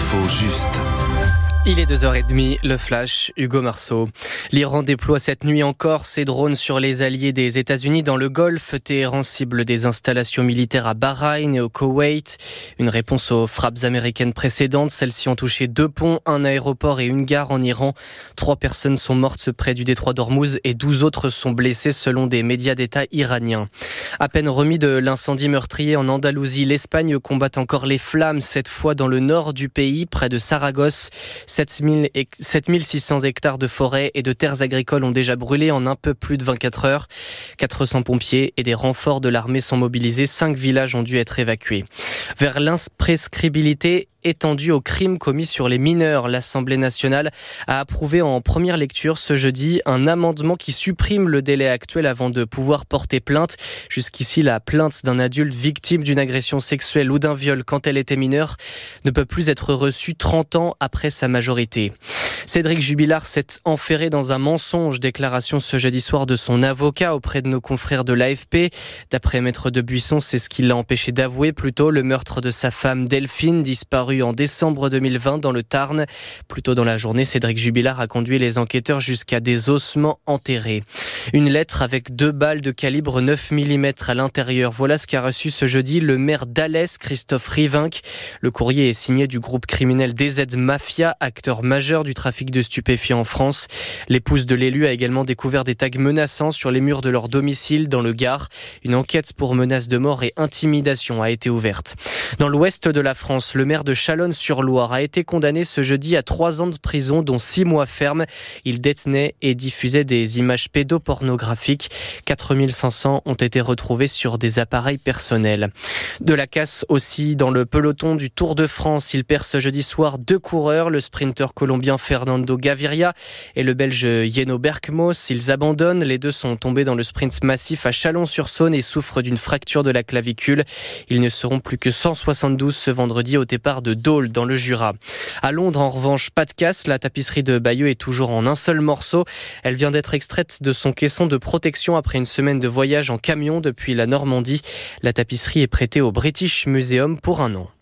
L'info juste. Il est 2h30, le flash, Hugo Marceau. L'Iran déploie cette nuit encore ses drones sur les alliés des États-Unis dans le Golfe. Téhéran cible des installations militaires à Bahreïn et au Koweït. Une réponse aux frappes américaines précédentes. Celles-ci ont touché 2 ponts, un aéroport et une gare en Iran. 3 personnes sont mortes près du détroit d'Ormuz et 12 autres sont blessées selon des médias d'État iraniens. À peine remis de l'incendie meurtrier en Andalousie, l'Espagne combat encore les flammes, cette fois dans le nord du pays, près de Saragosse. 7600 hectares de forêts et de terres agricoles ont déjà brûlé en un peu plus de 24 heures. 400 pompiers et des renforts de l'armée sont mobilisés. 5 villages ont dû être évacués. Vers l'imprescriptibilité étendue aux crimes commis sur les mineurs, l'Assemblée nationale a approuvé en première lecture ce jeudi un amendement qui supprime le délai actuel avant de pouvoir porter plainte. Jusqu'ici, la plainte d'un adulte victime d'une agression sexuelle ou d'un viol quand elle était mineure ne peut plus être reçue 30 ans après sa majorité. Cédric Jubilard s'est enferré dans un mensonge, déclaration ce jeudi soir de son avocat auprès de nos confrères de l'AFP. D'après Maître Debuisson, c'est ce qui l'a empêché d'avouer plutôt le meurtre de sa femme Delphine, disparue en décembre 2020 dans le Tarn. Plus tôt dans la journée, Cédric Jubilard a conduit les enquêteurs jusqu'à des ossements enterrés. Une lettre avec 2 balles de calibre 9 mm à l'intérieur. Voilà ce qu'a reçu ce jeudi le maire d'Alès, Christophe Rivinc. Le courrier est signé du groupe criminel DZ Mafia, acteur majeur du trafic de stupéfiants en France. L'épouse de l'élu a également découvert des tags menaçants sur les murs de leur domicile dans le Gard. Une enquête pour menaces de mort et intimidation a été ouverte. Dans l'ouest de la France, le maire de Chalonnes-sur-Loire a été condamné ce jeudi à 3 ans de prison, dont 6 mois ferme. Il détenait et diffusait des images pédopornographiques. 4500 ont été retrouvés sur des appareils personnels. De la casse aussi dans le peloton du Tour de France. Il perd ce jeudi soir 2 coureurs, le sprinter colombien Fernando Gaviria et le belge Yeno Berkmos. Ils abandonnent. Les 2 sont tombés dans le sprint massif à Chalon-sur-Saône et souffrent d'une fracture de la clavicule. Ils ne seront plus que 172 ce vendredi au départ de Dole dans le Jura. À Londres, en revanche, pas de casse. La tapisserie de Bayeux est toujours en un seul morceau. Elle vient d'être extraite de son caisson de protection après une semaine de voyage en camion depuis la Normandie. La tapisserie est prêtée au British Museum pour 1 an.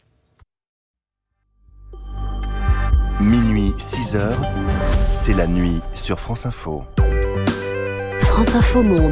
Minuit 6h, c'est la nuit sur France Info. France Info Monde.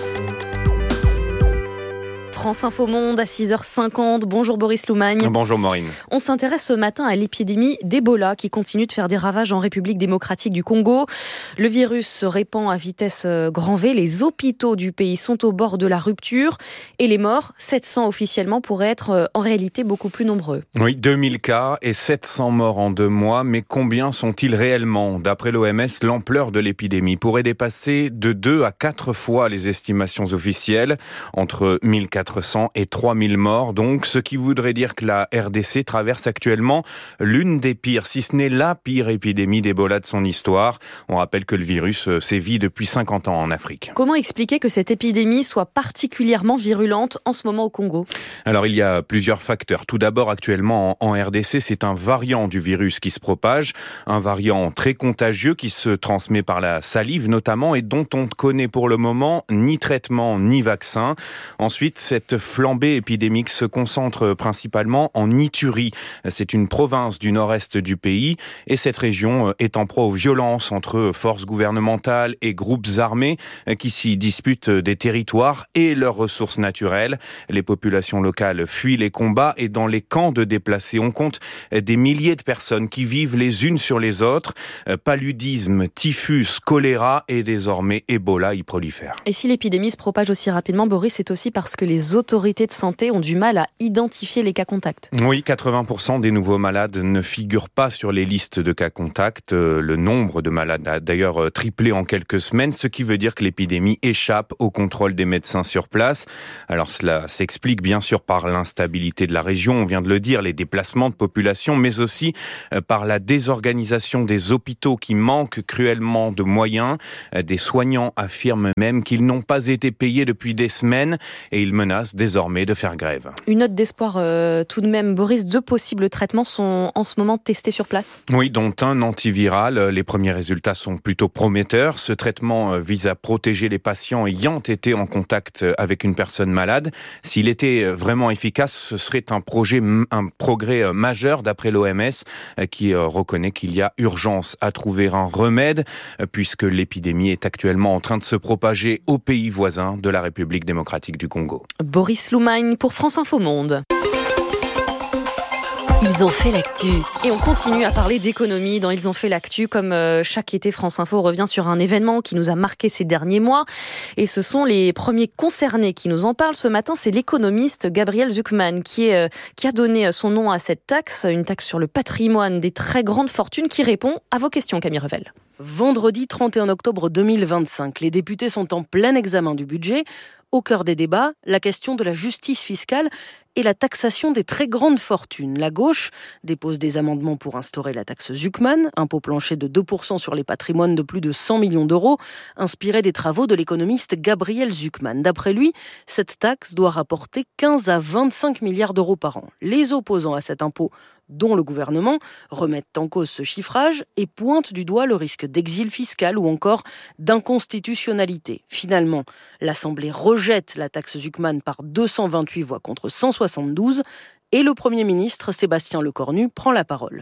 France Info Monde à 6h50. Bonjour Boris Loumagne. Bonjour Maureen. On s'intéresse ce matin à l'épidémie d'Ebola qui continue de faire des ravages en République démocratique du Congo. Le virus se répand à vitesse grand V. Les hôpitaux du pays sont au bord de la rupture. Et les morts, 700 officiellement, pourraient être en réalité beaucoup plus nombreux. Oui, 2000 cas et 700 morts en 2 mois. Mais combien sont-ils réellement ? D'après l'OMS, l'ampleur de l'épidémie pourrait dépasser de 2 à 4 fois les estimations officielles. Entre 1400 et 3000 morts, donc, ce qui voudrait dire que la RDC traverse actuellement l'une des pires, si ce n'est la pire épidémie d'Ebola de son histoire. On rappelle que le virus sévit depuis 50 ans en Afrique. Comment expliquer que cette épidémie soit particulièrement virulente en ce moment au Congo ? Alors, il y a plusieurs facteurs. Tout d'abord, actuellement, en RDC, c'est un variant du virus qui se propage, un variant très contagieux qui se transmet par la salive notamment et dont on ne connaît pour le moment ni traitement ni vaccin. Ensuite, cette flambée épidémique se concentre principalement en Ituri. C'est une province du nord-est du pays et cette région est en proie aux violences entre forces gouvernementales et groupes armés qui s'y disputent des territoires et leurs ressources naturelles. Les populations locales fuient les combats et dans les camps de déplacés, on compte des milliers de personnes qui vivent les unes sur les autres. Paludisme, typhus, choléra et désormais Ebola y prolifèrent. Et si l'épidémie se propage aussi rapidement, Boris, c'est aussi parce que les autorités de santé ont du mal à identifier les cas contacts. Oui, 80% des nouveaux malades ne figurent pas sur les listes de cas contacts. Le nombre de malades a d'ailleurs triplé en quelques semaines, ce qui veut dire que l'épidémie échappe au contrôle des médecins sur place. Alors cela s'explique bien sûr par l'instabilité de la région, on vient de le dire, les déplacements de population, mais aussi par la désorganisation des hôpitaux qui manquent cruellement de moyens. Des soignants affirment même qu'ils n'ont pas été payés depuis des semaines et ils menacent menace désormais de faire grève. Une note d'espoir tout de même. Boris, 2 possibles traitements sont en ce moment testés sur place. Oui, dont un antiviral. Les premiers résultats sont plutôt prometteurs. Ce traitement vise à protéger les patients ayant été en contact avec une personne malade. S'il était vraiment efficace, ce serait un progrès majeur d'après l'OMS qui reconnaît qu'il y a urgence à trouver un remède puisque l'épidémie est actuellement en train de se propager aux pays voisins de la République démocratique du Congo. Boris Loumagne pour France Info Monde. Ils ont fait l'actu. Et on continue à parler d'économie dans Ils ont fait l'actu. Comme chaque été, France Info revient sur un événement qui nous a marqué ces derniers mois. Et ce sont les premiers concernés qui nous en parlent. Ce matin, c'est l'économiste Gabriel Zucman qui a donné son nom à cette taxe, une taxe sur le patrimoine des très grandes fortunes qui répond à vos questions, Camille Revel. Vendredi 31 octobre 2025, les députés sont en plein examen du budget. Au cœur des débats, la question de la justice fiscale et la taxation des très grandes fortunes. La gauche dépose des amendements pour instaurer la taxe Zucman, impôt plancher de 2% sur les patrimoines de plus de 100 millions d'euros, inspiré des travaux de l'économiste Gabriel Zucman. D'après lui, cette taxe doit rapporter 15 à 25 milliards d'euros par an. Les opposants à cet impôt, dont le gouvernement, remettent en cause ce chiffrage et pointent du doigt le risque d'exil fiscal ou encore d'inconstitutionnalité. Finalement, l'Assemblée rejette la taxe Zucman par 228 voix contre 172 et le Premier ministre Sébastien Lecornu prend la parole.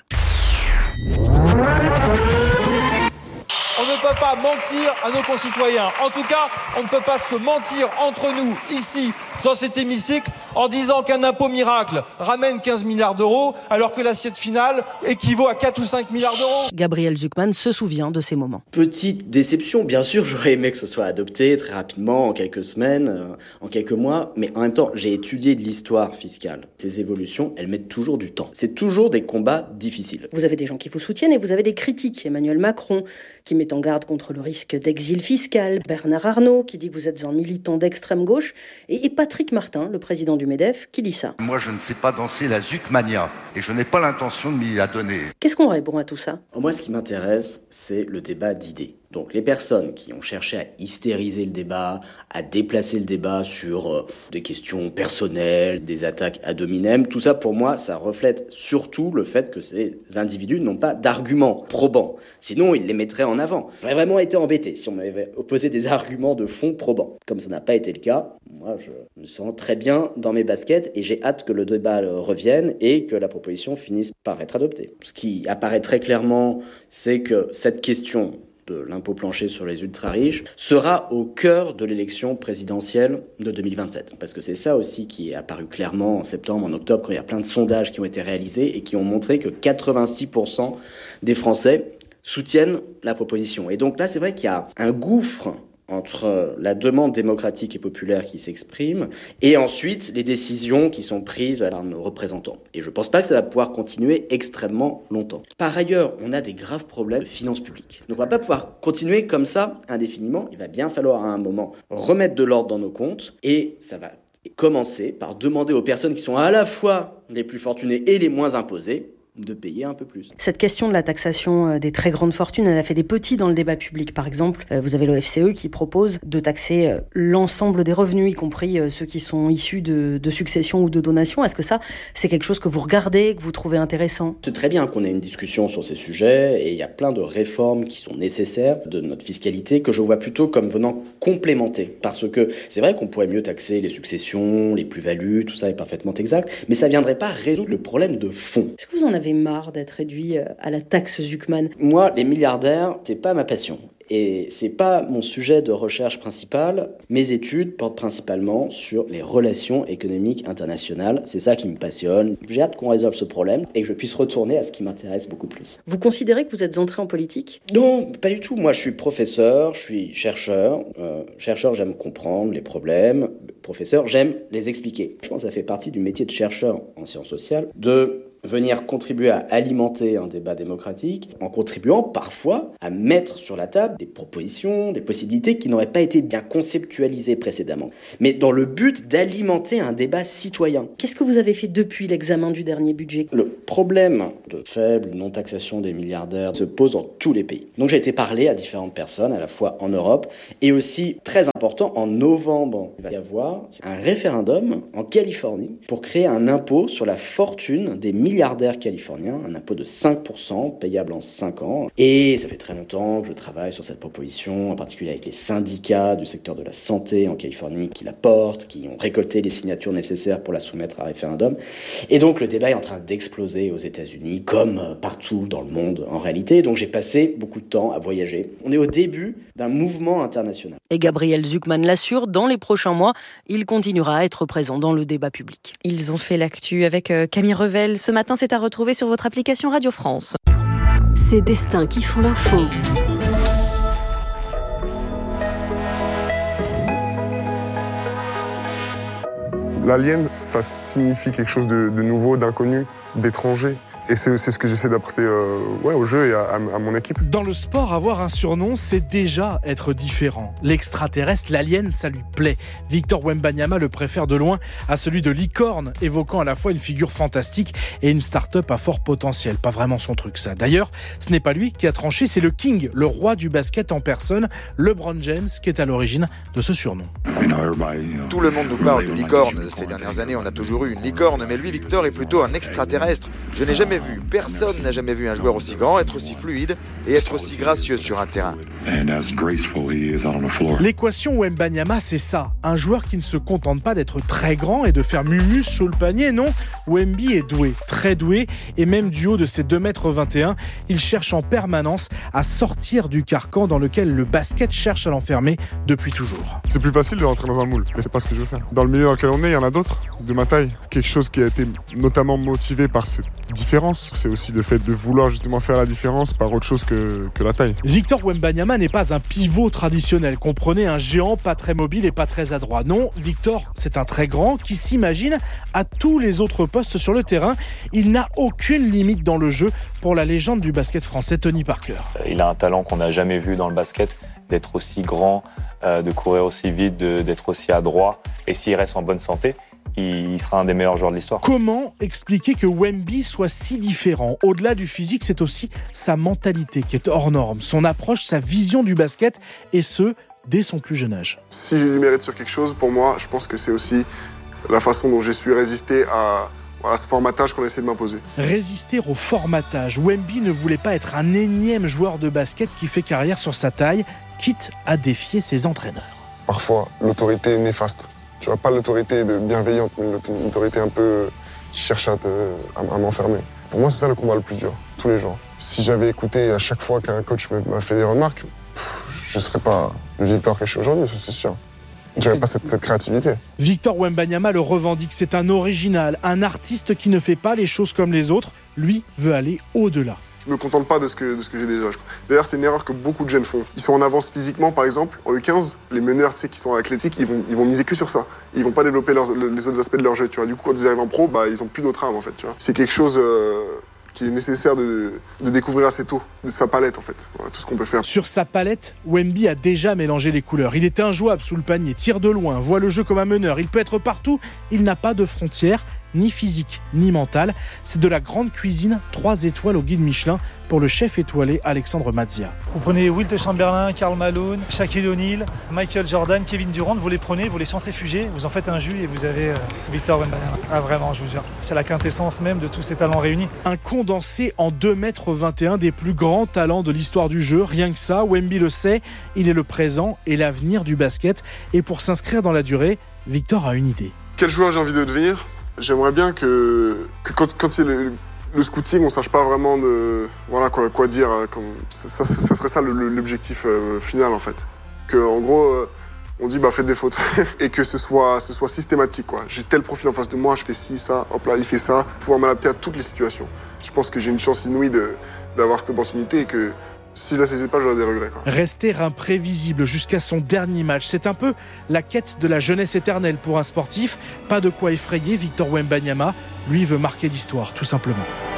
On ne peut pas mentir à nos concitoyens. En tout cas, on ne peut pas se mentir entre nous, ici, dans cet hémicycle, en disant qu'un impôt miracle ramène 15 milliards d'euros, alors que l'assiette finale équivaut à 4 ou 5 milliards d'euros. Gabriel Zucman se souvient de ces moments. Petite déception, bien sûr, j'aurais aimé que ce soit adopté très rapidement, en quelques semaines, en quelques mois, mais en même temps, j'ai étudié de l'histoire fiscale. Ces évolutions, elles mettent toujours du temps. C'est toujours des combats difficiles. Vous avez des gens qui vous soutiennent et vous avez des critiques. Emmanuel Macron, qui met en garde contre le risque d'exil fiscal. Bernard Arnault, qui dit que vous êtes un militant d'extrême gauche. Et Patrick Martin, le président du MEDEF, qui dit ça. Moi, je ne sais pas danser la Zucmania et je n'ai pas l'intention de m'y adonner. Qu'est-ce qu'on répond à tout ça ? Moi, ce qui m'intéresse, c'est le débat d'idées. Donc les personnes qui ont cherché à hystériser le débat, à déplacer le débat sur des questions personnelles, des attaques ad hominem, tout ça pour moi, ça reflète surtout le fait que ces individus n'ont pas d'arguments probants. Sinon, ils les mettraient en avant. J'aurais vraiment été embêté si on m'avait opposé des arguments de fond probants. Comme ça n'a pas été le cas, moi je me sens très bien dans mes baskets et j'ai hâte que le débat revienne et que la proposition finisse par être adoptée. Ce qui apparaît très clairement, c'est que cette question de l'impôt plancher sur les ultra-riches sera au cœur de l'élection présidentielle de 2027. Parce que c'est ça aussi qui est apparu clairement en septembre, en octobre, quand il y a plein de sondages qui ont été réalisés et qui ont montré que 86% des Français soutiennent la proposition. Et donc là, c'est vrai qu'il y a un gouffre entre la demande démocratique et populaire qui s'exprime et ensuite les décisions qui sont prises par nos représentants. Et je ne pense pas que ça va pouvoir continuer extrêmement longtemps. Par ailleurs, on a des graves problèmes de finances publiques. Donc on ne va pas pouvoir continuer comme ça indéfiniment. Il va bien falloir à un moment remettre de l'ordre dans nos comptes et ça va commencer par demander aux personnes qui sont à la fois les plus fortunées et les moins imposées de payer un peu plus. Cette question de la taxation des très grandes fortunes, elle a fait des petits dans le débat public. Par exemple, vous avez l'OFCE qui propose de taxer l'ensemble des revenus, y compris ceux qui sont issus de successions ou de donations. Est-ce que ça, c'est quelque chose que vous regardez, que vous trouvez intéressant ? C'est très bien qu'on ait une discussion sur ces sujets et il y a plein de réformes qui sont nécessaires de notre fiscalité que je vois plutôt comme venant complémenter. Parce que c'est vrai qu'on pourrait mieux taxer les successions, les plus-values, tout ça est parfaitement exact, mais ça ne viendrait pas résoudre le problème de fond. Est-ce que vous en avez marre d'être réduit à la taxe Zucman ? Moi, les milliardaires, c'est pas ma passion. Et c'est pas mon sujet de recherche principal. Mes études portent principalement sur les relations économiques internationales. C'est ça qui me passionne. J'ai hâte qu'on résolve ce problème et que je puisse retourner à ce qui m'intéresse beaucoup plus. Vous considérez que vous êtes entré en politique ? Non, pas du tout. Moi, je suis professeur, je suis chercheur. Chercheur, j'aime comprendre les problèmes. Professeur, j'aime les expliquer. Je pense que ça fait partie du métier de chercheur en sciences sociales, de venir contribuer à alimenter un débat démocratique en contribuant parfois à mettre sur la table des propositions, des possibilités qui n'auraient pas été bien conceptualisées précédemment, mais dans le but d'alimenter un débat citoyen. Qu'est-ce que vous avez fait depuis l'examen du dernier budget ? Le problème de faible non-taxation des milliardaires se pose dans tous les pays. Donc j'ai été parler à différentes personnes, à la fois en Europe et aussi, très important, en novembre, il va y avoir un référendum en Californie pour créer un impôt sur la fortune des milliardaires californiens, un impôt de 5% payable en 5 ans. Et ça fait très longtemps que je travaille sur cette proposition, en particulier avec les syndicats du secteur de la santé en Californie qui la portent, qui ont récolté les signatures nécessaires pour la soumettre à référendum. Et donc le débat est en train d'exploser aux États-Unis, comme partout dans le monde en réalité. Donc j'ai passé beaucoup de temps à voyager. On est au début d'un mouvement international. Et Gabriel Zucman l'assure, dans les prochains mois, il continuera à être présent dans le débat public. Ils ont fait l'actu avec Camille Revel. Ce matin, c'est à retrouver sur votre application Radio France. Ces destins qui font l'info. L'alien, ça signifie quelque chose de nouveau, d'inconnu, d'étranger. Et c'est ce que j'essaie d'apporter au jeu et à mon équipe. Dans le sport, avoir un surnom, c'est déjà être différent. L'extraterrestre, l'alien, ça lui plaît. Victor Wembanyama le préfère de loin à celui de licorne, évoquant à la fois une figure fantastique et une start-up à fort potentiel. Pas vraiment son truc, ça. D'ailleurs, ce n'est pas lui qui a tranché, c'est le King, le roi du basket en personne, LeBron James, qui est à l'origine de ce surnom. Tout le monde nous parle de licorne. Ces dernières années, on a toujours eu une licorne, mais lui, Victor, est plutôt un extraterrestre. Je n'ai jamais vu, personne n'a jamais vu un joueur aussi grand, être aussi fluide et être aussi gracieux sur un terrain. L'équation Wembanyama, c'est ça. Un joueur qui ne se contente pas d'être très grand et de faire mumus sous le panier, non. Wemby est doué, très doué, et même du haut de ses 2,21 m, il cherche en permanence à sortir du carcan dans lequel le basket cherche à l'enfermer depuis toujours. C'est plus facile de rentrer dans un moule, mais c'est pas ce que je veux faire. Dans le milieu dans lequel on est, il y en a d'autres de ma taille. Quelque chose qui a été notamment motivé par cette différence. C'est aussi le fait de vouloir justement faire la différence par autre chose que la taille. Victor Wembanyama n'est pas un pivot traditionnel. Comprenez, un géant pas très mobile et pas très adroit. Non, Victor, c'est un très grand qui s'imagine à tous les autres postes sur le terrain. Il n'a aucune limite dans le jeu pour la légende du basket français, Tony Parker. Il a un talent qu'on n'a jamais vu dans le basket, d'être aussi grand, de courir aussi vite, d'être aussi adroit. Et s'il reste en bonne santé, il sera un des meilleurs joueurs de l'histoire. Comment expliquer que Wemby soit si différent ? Au-delà du physique, c'est aussi sa mentalité qui est hors norme, son approche, sa vision du basket, et ce, dès son plus jeune âge. Si j'ai du mérite sur quelque chose, pour moi, je pense que c'est aussi la façon dont j'ai su résister à ce formatage qu'on essaie de m'imposer. Résister au formatage. Wemby ne voulait pas être un énième joueur de basket qui fait carrière sur sa taille, quitte à défier ses entraîneurs. Parfois, l'autorité est néfaste. Tu vois, pas l'autorité bienveillante, mais l'autorité un peu qui cherche à m'enfermer. Pour moi, c'est ça le combat le plus dur, tous les jours. Si j'avais écouté à chaque fois qu'un coach m'a fait des remarques, je ne serais pas le Victor que je suis aujourd'hui, ça c'est sûr. J'avais pas cette créativité. Victor Wembanyama le revendique, c'est un original, un artiste qui ne fait pas les choses comme les autres. Lui veut aller au-delà. Je me contente pas de ce que j'ai déjà. D'ailleurs, c'est une erreur que beaucoup de jeunes font. Ils sont en avance physiquement, par exemple, en U15, les meneurs, tu sais, qui sont athlétiques, ils vont miser que sur ça. Ils vont pas développer les autres aspects de leur jeu, tu vois. Du coup, quand ils arrivent en pro, ils ont plus d'autres armes, en fait, tu vois. C'est quelque chose qui est nécessaire de découvrir assez tôt, de sa palette, en fait. Voilà, tout ce qu'on peut faire. Sur sa palette, Wemby a déjà mélangé les couleurs. Il est injouable sous le panier, tire de loin, voit le jeu comme un meneur. Il peut être partout, il n'a pas de frontières, ni physique, ni mentale. C'est de la grande cuisine, 3 étoiles au guide Michelin pour le chef étoilé Alexandre Mazzia. Vous prenez Wilt Chamberlain, Karl Malone, Shaquille O'Neal, Michael Jordan, Kevin Durant, vous les prenez, vous les centrifugez, vous en faites un jus et vous avez Victor Wembanyama. Ah vraiment, je vous jure. C'est la quintessence même de tous ces talents réunis. Un condensé en 2,21 m des plus grands talents de l'histoire du jeu. Rien que ça, Wemby le sait, il est le présent et l'avenir du basket. Et pour s'inscrire dans la durée, Victor a une idée. Quel joueur j'ai envie de devenir ? J'aimerais bien que quand il y a le scouting, on ne sache pas vraiment quoi dire. Ça serait ça l'objectif final, en fait. En gros, on dit faites des fautes et que ce soit systématique, quoi. J'ai tel profil en face de moi, je fais ci, ça, hop là, il fait ça. Pouvoir m'adapter à toutes les situations. Je pense que j'ai une chance inouïe d'avoir cette opportunité et que si je la saisis pas, j'aurais des regrets, quoi. Rester imprévisible jusqu'à son dernier match, c'est un peu la quête de la jeunesse éternelle pour un sportif. Pas de quoi effrayer Victor Wembanyama. Lui veut marquer l'histoire, tout simplement.